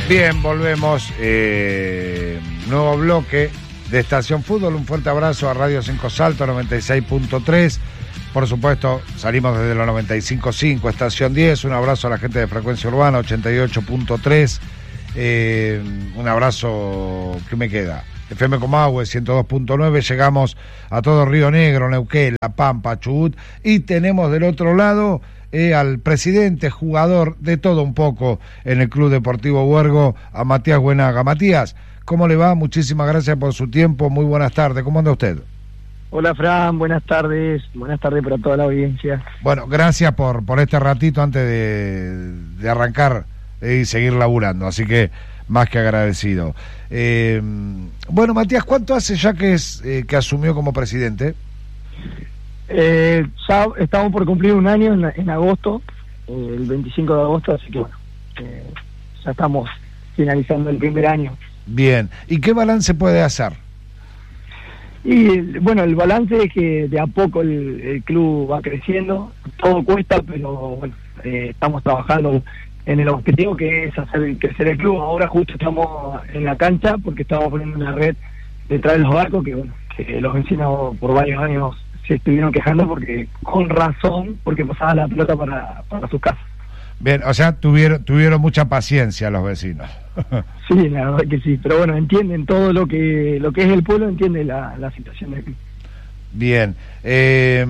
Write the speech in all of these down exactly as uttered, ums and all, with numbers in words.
Bien, volvemos. Eh, nuevo bloque de Estación Fútbol. Un fuerte abrazo a Radio cinco Salto noventa y seis punto tres. Por supuesto, salimos desde los noventa y cinco punto cinco, Estación diez. Un abrazo a la gente de Frecuencia Urbana ochenta y ocho punto tres. Eh, un abrazo, ¿qué me queda? F M Comahue ciento dos punto nueve. Llegamos a todo Río Negro, Neuquén, La Pampa, Chubut. Y tenemos del otro lado eh, al presidente, jugador de todo un poco en el Club Deportivo Huergo, a Matías Buenaga. Matías, ¿cómo le va? Muchísimas gracias por su tiempo. Muy buenas tardes. ¿Cómo anda usted? Hola, Fran, buenas tardes. Buenas tardes para toda la audiencia. Bueno, gracias por, por este ratito antes de, de arrancar eh, y seguir laburando. Así que más que agradecido. Eh, bueno, Matías, ¿cuánto hace ya que es eh, que asumió como presidente? Eh, ya estamos por cumplir un año en, en agosto, eh, el veinticinco de agosto, así que bueno, eh, ya estamos finalizando el primer año. Bien, ¿y qué balance puede hacer? Y bueno, el balance es que de a poco el, el club va creciendo, todo cuesta, pero bueno, eh, estamos trabajando en el objetivo que es hacer crecer el club. Ahora justo estamos en la cancha porque estamos poniendo una red detrás de los barcos que bueno, que los vecinos por varios años se estuvieron quejando porque con razón, porque pasaba la pelota para, para sus casas. Bien, o sea, tuvieron tuvieron mucha paciencia los vecinos. Sí, la verdad que sí, pero bueno, entienden todo lo que lo que es el pueblo, entiende la, la situación del club. Bien, eh,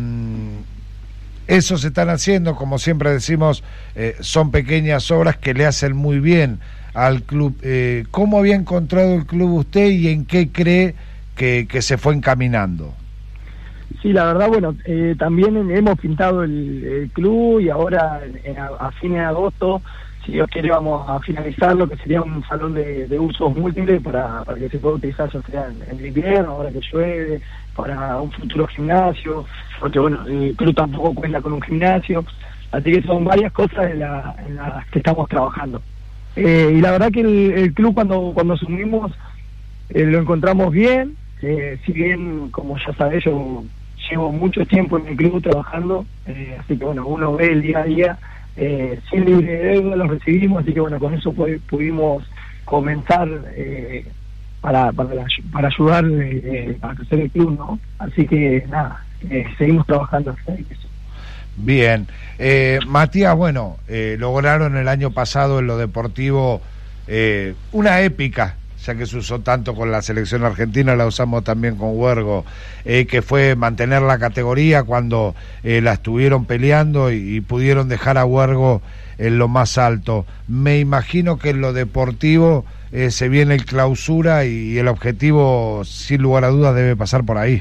eso se están haciendo, como siempre decimos, eh, son pequeñas obras que le hacen muy bien al club. Eh, ¿Cómo había encontrado el club usted y en qué cree que, que se fue encaminando? Sí, la verdad, bueno, eh, también hemos pintado el, el club y ahora en, a, a fines de agosto, si Dios quiere, vamos a finalizar lo que sería un salón de, de usos múltiples para, para que se pueda utilizar ya sea en, en el invierno, ahora que llueve, para un futuro gimnasio, porque bueno, el club tampoco cuenta con un gimnasio, así que son varias cosas en, la, en las que estamos trabajando. Eh, y la verdad que el, el club cuando, cuando asumimos eh, lo encontramos bien, eh, si bien, como ya sabés, yo llevo mucho tiempo en el club trabajando, eh, así que bueno, uno ve el día a día, eh, sin libre de deuda los recibimos, así que bueno, con eso pu- pudimos comenzar eh, para, para, para ayudar eh, a crecer el club, ¿no? Así que nada, eh, seguimos trabajando hasta ahí. Bien, eh, Matías, bueno, eh, lograron el año pasado en lo deportivo eh, una épica, ya que se usó tanto con la selección argentina, la usamos también con Huergo, eh, que fue mantener la categoría cuando eh, la estuvieron peleando y, y pudieron dejar a Huergo en lo más alto. Me imagino que en lo deportivo eh, se viene el clausura y, y el objetivo, sin lugar a dudas, debe pasar por ahí.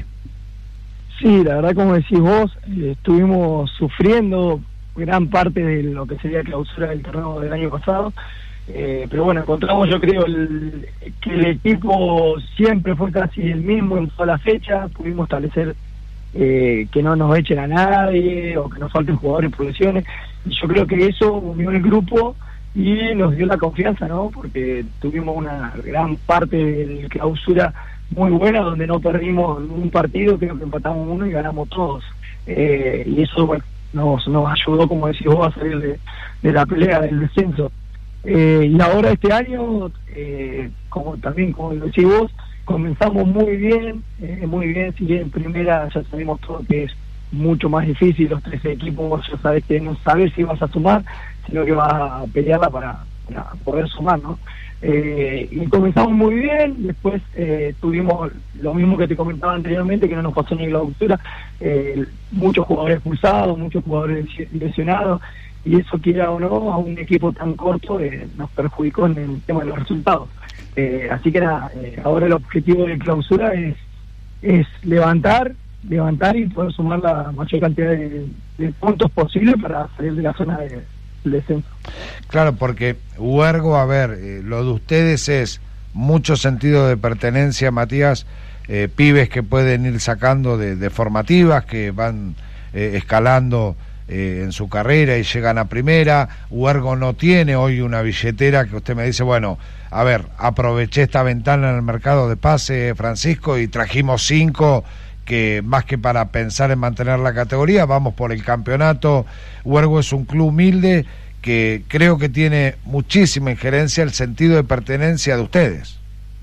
Sí, la verdad, como decís vos, eh, estuvimos sufriendo gran parte de lo que sería clausura del torneo del año pasado. Eh, pero bueno, encontramos, yo creo, el, que el equipo siempre fue casi el mismo en toda la fecha. Pudimos establecer eh, que no nos echen a nadie o que nos falten jugadores por lesiones. Y yo creo que eso unió el grupo y nos dio la confianza, ¿no? Porque tuvimos una gran parte de clausura muy buena, donde no perdimos un partido, creo que empatamos uno y ganamos todos. Eh, y eso, bueno, nos, nos ayudó, como decís vos, a salir de, de la pelea del descenso. Eh, y ahora este año, eh, como también como lo decís vos, comenzamos muy bien, eh, muy bien, si bien en primera ya sabemos todo que es mucho más difícil, los tres equipos ya sabes que no sabes si vas a sumar, sino que vas a pelearla para, para poder sumar, ¿no? Eh, y comenzamos muy bien, después eh, tuvimos lo mismo que te comentaba anteriormente, que no nos pasó ni la clausura, eh, muchos jugadores expulsados, muchos jugadores lesionados, y eso, quiera o no, a un equipo tan corto eh, nos perjudicó en el tema de los resultados. Eh, así que nada, eh, ahora el objetivo de clausura es, es levantar, levantar y poder sumar la mayor cantidad de, de puntos posible para salir de la zona de, del descenso. Claro, porque Huergo, a ver, eh, lo de ustedes es mucho sentido de pertenencia, Matías, eh, pibes que pueden ir sacando de, de formativas, que van eh, escalando Eh, en su carrera y llegan a primera. Huergo no tiene hoy una billetera que usted me dice, bueno, a ver, aproveché esta ventana en el mercado de pase, Francisco, y trajimos cinco que más que para pensar en mantener la categoría, vamos por el campeonato. Huergo es un club humilde que creo que tiene muchísima injerencia el sentido de pertenencia de ustedes.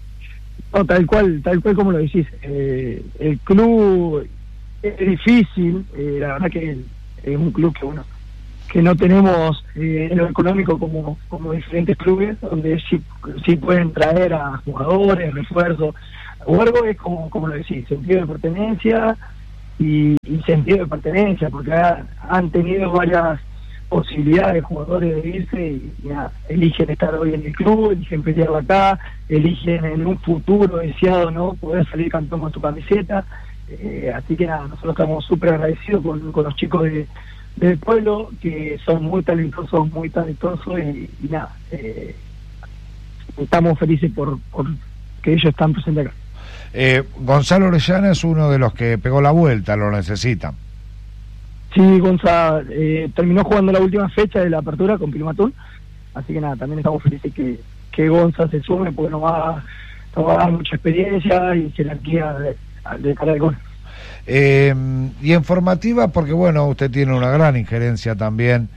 No, tal cual, tal cual como lo decís. Eh, el club es difícil, eh, la verdad que es un club que, bueno, que no tenemos eh, en lo económico como, como diferentes clubes, donde sí, sí pueden traer a jugadores, refuerzos. Huergo es como, como lo decís, sentido de pertenencia y, y sentido de pertenencia, porque ha, han tenido varias posibilidades de jugadores de irse y, y nada, eligen estar hoy en el club, eligen pelearlo acá, eligen en un futuro deseado no poder salir campeón con su camiseta. Eh, así que nada, nosotros estamos súper agradecidos con, con los chicos de, del pueblo, que son muy talentosos, muy talentosos y, y nada, eh, estamos felices por, por que ellos están presentes acá. Eh, Gonzalo Orellana es uno de los que pegó la vuelta, lo necesitan. Sí, Gonzalo eh, terminó jugando la última fecha de la apertura con Pirimatún, así que nada, también estamos felices que, que Gonzalo se sume, porque nos va, nos va a dar mucha experiencia y jerarquía de, de cara al gol. Eh, y en formativa, porque bueno, usted tiene una gran injerencia también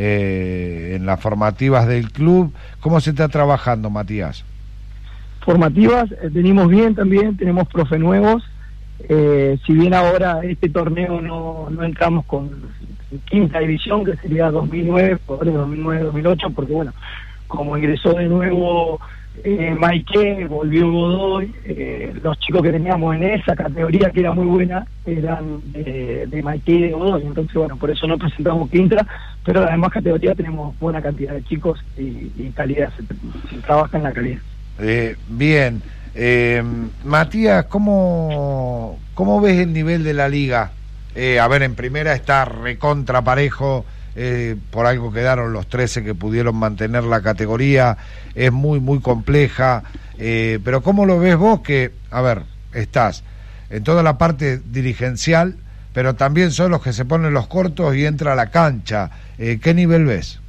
eh, en las formativas del club. ¿Cómo se está trabajando, Matías? Formativas, eh, venimos bien también, tenemos profe nuevos. Eh, si bien ahora este torneo no, no entramos con quinta división, que sería dos mil nueve, por dos mil nueve dos mil ocho, porque bueno, como ingresó de nuevo eh, Maike, volvió Godoy, eh, los chicos que teníamos en esa categoría, que era muy buena, eran de, de Maike y de Godoy, entonces bueno, por eso no presentamos quinta, pero en la demás categoría tenemos buena cantidad de chicos y, y calidad, se, se trabaja en la calidad. Eh, bien. Eh, Matías, ¿cómo, ¿cómo ves el nivel de la liga? Eh, a ver, en primera está recontra parejo, eh, por algo quedaron los trece que pudieron mantener la categoría, es muy, muy compleja, eh, pero ¿cómo lo ves vos? Que, a ver, estás en toda la parte dirigencial, pero también son los que se ponen los cortos y entra a la cancha. Eh, ¿qué nivel ves?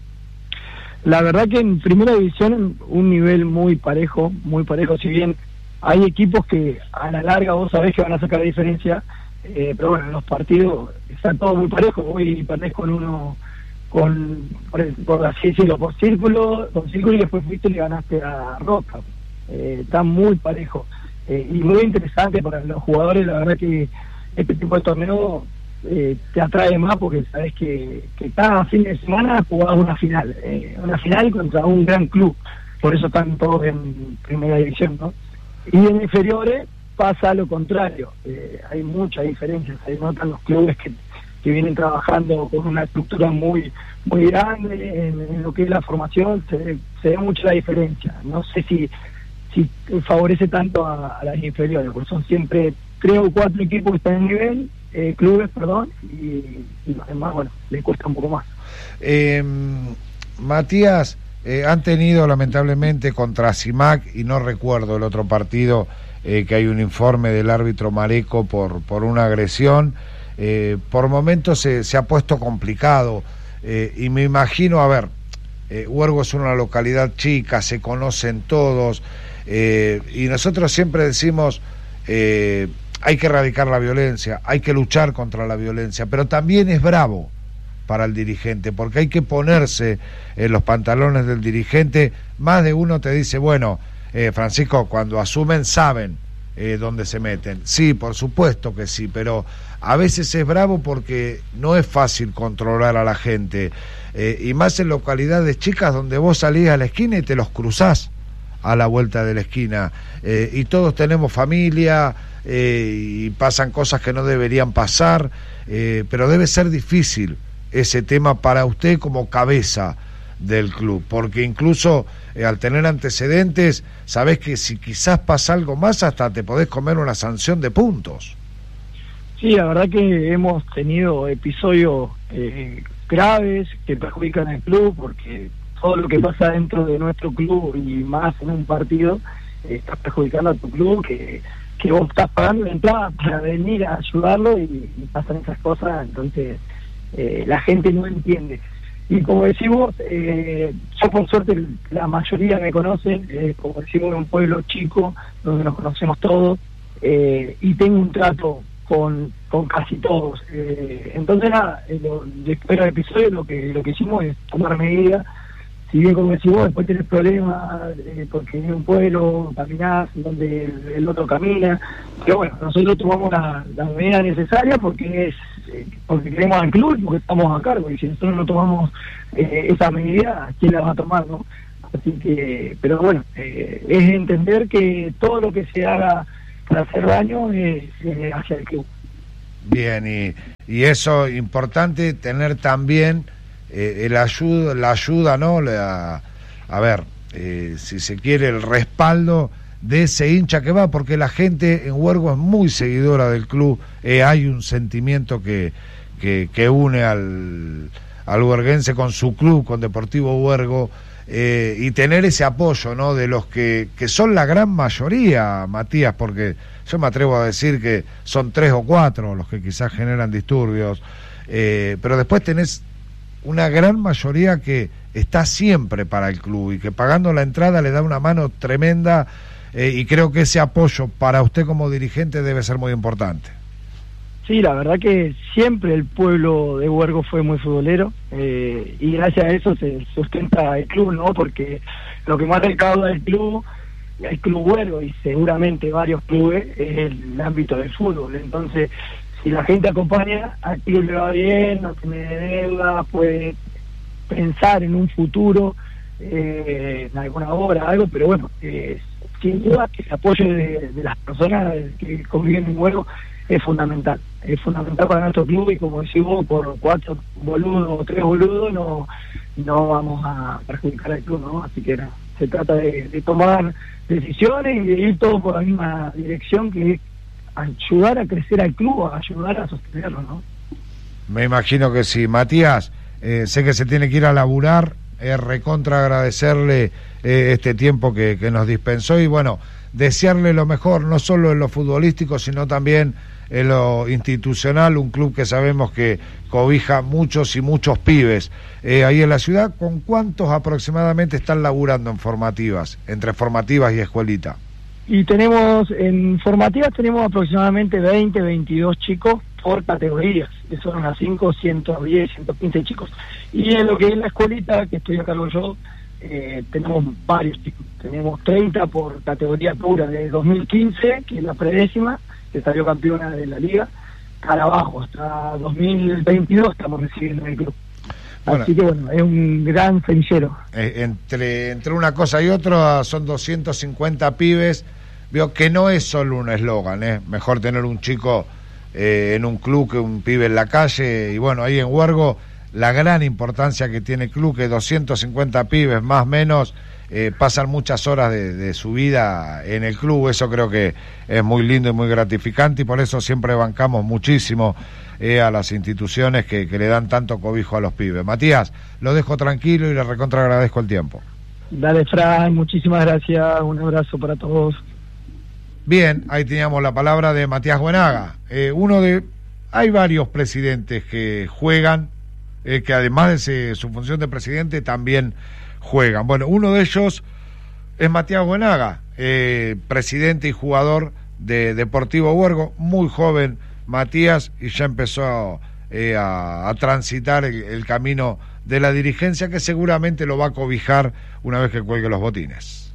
La verdad que en primera división un nivel muy parejo, muy parejo, si bien hay equipos que a la larga vos sabés que van a sacar diferencia, eh, pero bueno, en los partidos está todo muy parejo. Hoy perdés con uno, con por, por así decirlo, por círculo, con círculo, y después fuiste y le ganaste a Roca. Eh, está muy parejo eh, y muy interesante para los jugadores. La verdad que este tipo de torneo eh, te atrae más, porque sabés que, que cada fin de semana jugás una final, eh, una final contra un gran club. Por eso están todos en primera división, ¿no? Y en inferiores pasa lo contrario, eh, hay muchas diferencias, se notan los clubes que, que vienen trabajando con una estructura muy muy grande en, en lo que es la formación, se ve, se ve mucho la diferencia. No sé si si favorece tanto a, a las inferiores, porque son siempre tres o cuatro equipos que están en nivel, eh, clubes, perdón, y, y los demás, bueno, les cuesta un poco más. Eh, Matías, Eh, han tenido lamentablemente contra Simac, y no recuerdo el otro partido, eh, que hay un informe del árbitro Mareco por, por una agresión. Eh, por momentos se, se ha puesto complicado, eh, y me imagino, a ver, eh, Huergo es una localidad chica, se conocen todos, eh, y nosotros siempre decimos, eh, hay que erradicar la violencia, hay que luchar contra la violencia, pero también es bravo para el dirigente, porque hay que ponerse en los pantalones del dirigente. Más de uno te dice, bueno, eh, Francisco, cuando asumen saben eh, dónde se meten. Sí, por supuesto que sí, pero a veces es bravo porque no es fácil controlar a la gente, eh, y más en localidades chicas donde vos salís a la esquina y te los cruzás a la vuelta de la esquina, eh, y todos tenemos familia, eh, y pasan cosas que no deberían pasar, eh, pero debe ser difícil ese tema para usted como cabeza del club, porque incluso eh, al tener antecedentes, sabés que si quizás pasa algo más, hasta te podés comer una sanción de puntos. Sí, la verdad que hemos tenido episodios eh, graves que perjudican al club, porque todo lo que pasa dentro de nuestro club y más en un partido, eh, estás perjudicando a tu club, que, que vos estás pagando la entrada para venir a ayudarlo, y, y pasan esas cosas. Entonces Eh, la gente no entiende. Y como decimos, eh, yo por suerte la mayoría me conocen, eh, como decimos, en un pueblo chico donde nos conocemos todos, eh, y tengo un trato con, con casi todos. Eh, entonces nada, eh, lo, después del episodio lo que lo que hicimos es tomar medidas. Si bien, como decís vos, después tenés problemas eh, porque en un pueblo caminás donde el, el otro camina, pero bueno, nosotros tomamos las la medidas necesarias porque es eh, porque queremos al club y porque estamos a cargo, y si nosotros no tomamos eh, esa medida, ¿quién la va a tomar, no? Así que, pero bueno, eh, es entender que todo lo que se haga para hacer daño es eh, hacia el club. Bien, y, y eso importante, tener también eh, el ayuda, la ayuda, ¿no? La, a ver, eh, si se quiere, el respaldo de ese hincha que va, porque la gente en Huergo es muy seguidora del club, eh, hay un sentimiento que, que, que une al, al huerguense con su club, con Deportivo Huergo, eh, y tener ese apoyo, ¿no? De los que, que son la gran mayoría, Matías, porque yo me atrevo a decir que son tres o cuatro los que quizás generan disturbios, eh, pero después tenés una gran mayoría que está siempre para el club y que pagando la entrada le da una mano tremenda, eh, y creo que ese apoyo para usted como dirigente debe ser muy importante. Sí, la verdad que siempre el pueblo de Huergo fue muy futbolero, eh, y gracias a eso se sustenta el club, ¿no? Porque lo que más recauda el club, el club Huergo y seguramente varios clubes, es el ámbito del fútbol. Entonces, si la gente acompaña, al club le va bien, no tiene deuda, puede pensar en un futuro, eh, en alguna obra, algo, pero bueno, eh, sin duda que el apoyo de, de las personas que conviven en Huergo es fundamental, es fundamental para nuestro club, y como decimos, por cuatro boludos o tres boludos no, no vamos a perjudicar al club, ¿no? Así que no, se trata de, de tomar decisiones y de ir todos por la misma dirección, que es ayudar a crecer al club, a ayudar a sostenerlo, ¿no? Me imagino que sí. Matías, eh, sé que se tiene que ir a laburar, eh, recontra agradecerle eh, este tiempo que, que nos dispensó, y bueno, desearle lo mejor, no solo en lo futbolístico, sino también en lo institucional, un club que sabemos que cobija muchos y muchos pibes eh, ahí en la ciudad. ¿Con cuántos aproximadamente están laburando en formativas, entre formativas y escuelita? Y tenemos, en formativas tenemos aproximadamente veinte, veintidós chicos por categorías, que son las cinco, ciento diez, ciento quince chicos. Y en lo que es la escuelita, que estoy a cargo yo, eh, tenemos varios chicos. Tenemos treinta por categoría pura de dos mil quince, que es la predécima, que salió campeona de la liga, para abajo, hasta dos mil veintidós estamos recibiendo en el club. Bueno, así que bueno, es un gran semillero. Eh, entre, entre una cosa y otra son doscientos cincuenta pibes. Veo que no es solo un eslogan, ¿eh? Mejor tener un chico eh, en un club que un pibe en la calle. Y bueno, ahí en Huergo, la gran importancia que tiene el club, que doscientos cincuenta pibes, más o menos, eh, pasan muchas horas de, de su vida en el club. Eso creo que es muy lindo y muy gratificante, y por eso siempre bancamos muchísimo eh, a las instituciones que, que le dan tanto cobijo a los pibes. Matías, lo dejo tranquilo y le recontra agradezco el tiempo. Dale, Fran, muchísimas gracias, un abrazo para todos. Bien, ahí teníamos la palabra de Matías Buenaga, eh, uno de... Hay varios presidentes que juegan, eh, que además de se, su función de presidente también juegan. Bueno, uno de ellos es Matías Buenaga, eh, presidente y jugador de Deportivo Huergo, muy joven Matías, y ya empezó eh, a, a transitar el, el camino de la dirigencia, que seguramente lo va a cobijar una vez que cuelgue los botines.